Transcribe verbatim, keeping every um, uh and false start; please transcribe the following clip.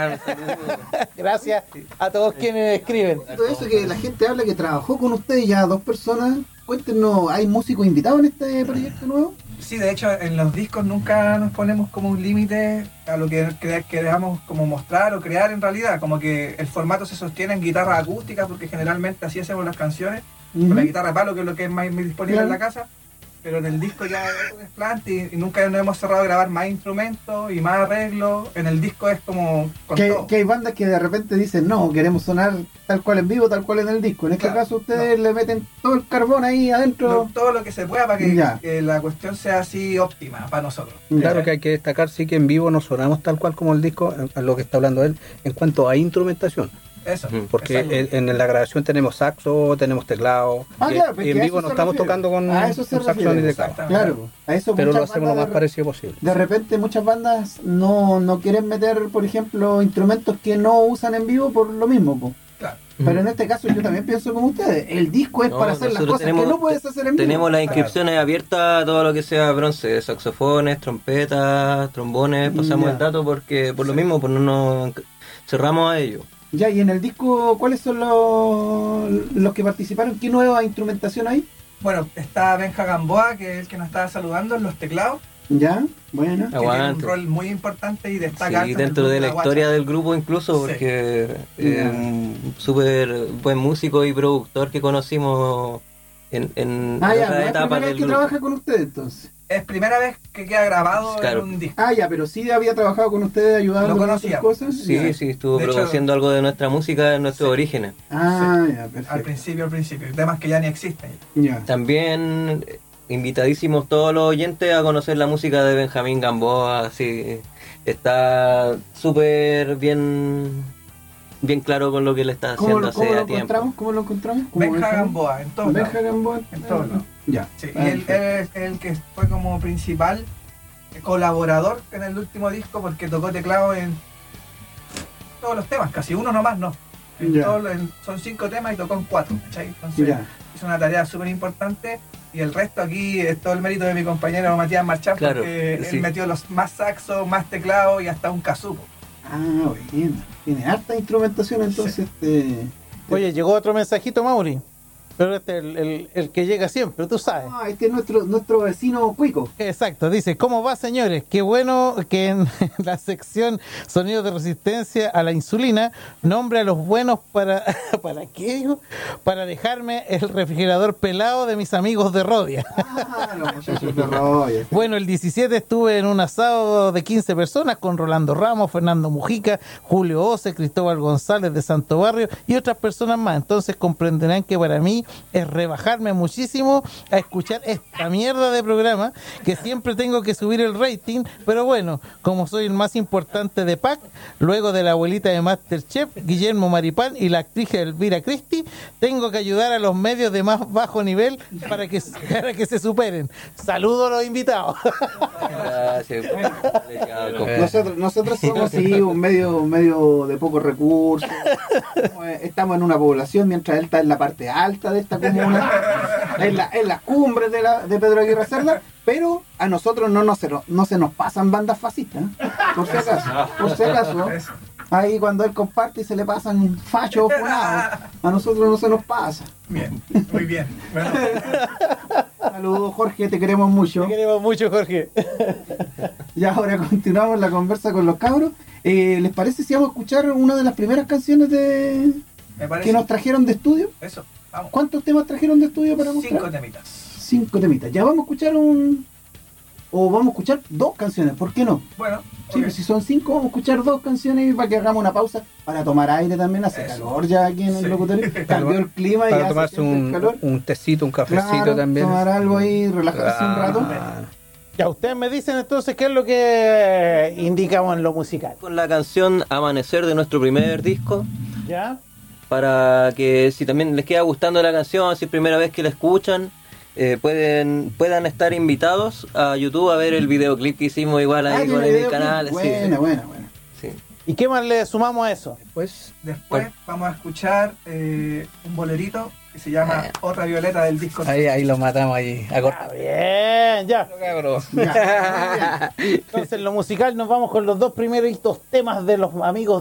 Gracias a todos quienes escriben. Todo eso que la gente habla que trabajó con ustedes ya dos personas. Cuéntenos, ¿hay músicos invitados en este proyecto nuevo? Sí, de hecho en los discos nunca nos ponemos como un límite a lo que cre- queramos como mostrar o crear en realidad, como que el formato se sostiene en guitarra acústica porque generalmente así hacemos las canciones, Uh-huh. con la guitarra de palo que es lo que es más disponible Claro. en la casa, pero en el disco ya es un desplante y, y nunca nos hemos cerrado a grabar más instrumentos y más arreglos. En el disco es como con Que, todo. que hay bandas que de repente dicen, no, queremos sonar tal cual en vivo, tal cual en el disco. En este Claro, caso ustedes no. le meten todo el carbón ahí adentro. Lo- todo lo que se pueda para que, Ya. que la cuestión sea así óptima para nosotros. Claro que hay que destacar, sí, que en vivo no sonamos tal cual como el disco, a lo que está hablando él, en cuanto a instrumentación. Eso. Porque exacto. en, en la grabación tenemos saxo, tenemos teclado, Ah, y, claro, y porque en a vivo eso no se estamos refiere. tocando con, A eso se con saxo refiere. ni teclado. Exactamente. Claro, a eso Pero lo muchas hacemos lo bandas más de- parecido posible. De repente muchas bandas no, no quieren meter, por ejemplo, instrumentos que no usan en vivo por lo mismo, po. Claro. Pero en este caso yo también pienso como ustedes. El disco es No, para hacer las nosotros cosas tenemos- que no puedes hacer en vivo. Tenemos las inscripciones abiertas a todo lo que sea bronce, saxofones, trompetas, trombones, pasamos Ya. el dato porque por lo mismo pues no nos cerramos a ello. Ya, y en el disco, ¿cuáles son los, los que participaron? ¿Qué nueva instrumentación hay? Bueno, está Benja Gamboa, que es el que nos estaba saludando en los teclados, Ya, bueno. que tiene un Aguante. rol muy importante y destaca Sí, harto en el dentro de la grupo historia Guacha. del grupo incluso, Sí. porque es Ya. un súper buen músico y productor que conocimos en, en Ah, ya, otras no es etapas primera vez del que grupo. trabaja con ustedes entonces. Es primera vez que queda grabado Claro. en un disco. Ah, ya, pero sí había trabajado con ustedes ayudando Lo con conocía. otras cosas. Sí, Ya. sí, estuvo De hecho- produciendo algo de nuestra música en nuestros Sí. orígenes. Ah, ya, Al perfecto. principio, al principio. Temas que ya ni existen. Ya. También eh, invitadísimos todos los oyentes a conocer la música de Benjamín Gamboa, así está súper bien bien claro con lo que le está ¿Cómo, haciendo lo, cómo hace lo a tiempo. encontramos? ¿Cómo lo encontramos? ¿Cómo Benja Benja? Gamboa, en todos Benja lados. Gamboa. En todos lados. Ya. Sí, y él, perfecto. él es el que fue como principal colaborador en el último disco porque tocó teclado en todos los temas, casi uno nomás no. En Ya. todos los- en- son cinco temas y tocó en cuatro, ¿cachai? Entonces Ya. es una tarea súper importante y el resto aquí es todo el mérito de mi compañero Matías Marchán Claro, porque sí. él metió los más saxos, más teclado y hasta un casupo. Ah, bueno. Tiene harta instrumentación entonces. Este... Oye, llegó otro mensajito, Mauri. Pero este es el, el, el que llega siempre, tú sabes. Ah, este es nuestro, nuestro vecino Cuico. Exacto, dice, ¿cómo va, señores? Qué bueno que en la sección Sonidos de Resistencia a la Insulina nombre a los buenos para... ¿Para qué, dijo? Para dejarme el refrigerador pelado de mis amigos de Rodia. Ah, los muchachos de Roya. Bueno, el diecisiete estuve en un asado de quince personas con Rolando Ramos, Fernando Mujica, Julio Ose, Cristóbal González de Santo Barrio y otras personas más. Entonces comprenderán que para mí es rebajarme muchísimo a escuchar esta mierda de programa, que siempre tengo que subir el rating, pero bueno, como soy el más importante de P A C, luego de la abuelita de Masterchef, Guillermo Maripán y la actriz Elvira Cristi, tengo que ayudar a los medios de más bajo nivel para que, para que se superen. Saludo a los invitados. Gracias. Nosotros, nosotros somos sí, un medio, un medio de pocos recursos. Estamos en una población mientras él está en la parte alta de esta comuna, en, la, en las cumbres de, la, de Pedro Aguirre Cerda, pero a nosotros no, nos, se nos- no se nos pasan bandas fascistas, ¿eh? Por si acaso, por si acaso. Ahí cuando él comparte y se le pasan fachos o funados, a nosotros no se nos pasa. Bien, muy bien. Bueno, Saludos Jorge, te queremos mucho. Te queremos mucho, Jorge. Y ahora continuamos la conversa con los cabros. Eh, ¿Les parece si vamos a escuchar una de las primeras canciones de me parece. que nos trajeron de estudio? Eso, vamos. ¿Cuántos temas trajeron de estudio para mostrar? Cinco temitas. Cinco temitas. Ya vamos a escuchar un... O vamos a escuchar dos canciones, ¿por qué no? Bueno, Sí, ok. pues si son cinco, vamos a escuchar dos canciones para que hagamos una pausa para tomar aire también. Hace Eso. calor ya aquí en el Sí. locutorio. Cambió el clima y Para hace tomarse siente el un, calor. un tecito, un cafecito Claro, también. tomar algo ahí, relajarse un rato. Ah, Ya, ustedes me dicen entonces qué es lo que indicamos en lo musical. Con la canción Amanecer de nuestro primer disco, ¿Ya? para que si también les queda gustando la canción, si es primera vez que la escuchan, eh, pueden puedan estar invitados a YouTube a ver el videoclip que hicimos igual Ah, ahí tiene con el videoclip. canal. sí, Buena, buena, buena. sí. ¿Y qué más le sumamos a eso? pues, Después vamos a escuchar eh, un bolerito que se llama Eh. Otra Violeta del disco. ahí, ahí lo matamos ahí. A Ah, cortar. bien, ya. Cabros. Ya, muy bien. Entonces en lo musical nos vamos con los dos primeritos temas de los amigos